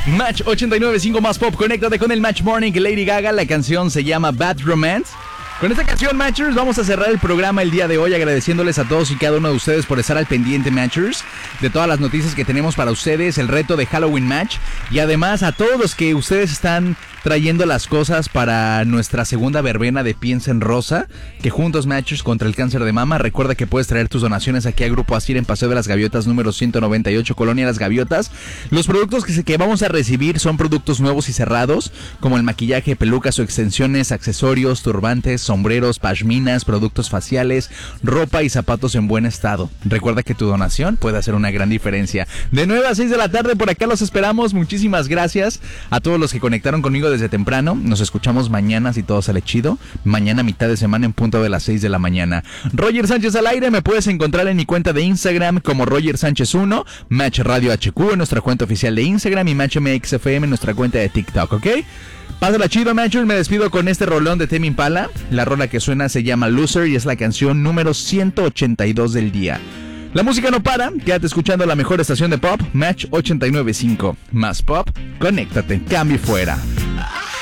Match 89.5 más pop. Conéctate con el Match Morning Lady Gaga. La canción se llama Bad Romance. Con esta canción, Matchers, vamos a cerrar el programa el día de hoy agradeciéndoles a todos y cada uno de ustedes por estar al pendiente, Matchers, de todas las noticias que tenemos para ustedes, el reto de Halloween Match, y además a todos los que ustedes están trayendo las cosas para nuestra segunda verbena de Piensa en Rosa, que juntos, Matchers, contra el cáncer de mama. Recuerda que puedes traer tus donaciones aquí a Grupo Asir en Paseo de las Gaviotas número 198, Colonia Las Gaviotas. Los productos que vamos a recibir son productos nuevos y cerrados, como el maquillaje, pelucas o extensiones, accesorios, turbantes, sombreros, pashminas, productos faciales, ropa y zapatos en buen estado. Recuerda que tu donación puede hacer una gran diferencia. De 9 a 6 de la tarde, por acá los esperamos. Muchísimas gracias a todos los que conectaron conmigo desde temprano. Nos escuchamos mañana si todo sale chido. Mañana mitad de semana en punto de las 6 de la mañana. Roger Sánchez al aire. Me puedes encontrar en mi cuenta de Instagram como Roger Sánchez 1, Match Radio HQ en nuestra cuenta oficial de Instagram y Match MXFM en nuestra cuenta de TikTok, ¿ok? Pásala chido, Matchers. Me despido con este rolón de Tame Impala. La rola que suena se llama Loser y es la canción número 182 del día. La música no para, quédate escuchando la mejor estación de pop, Match 89.5. Más pop, conéctate, cambio fuera.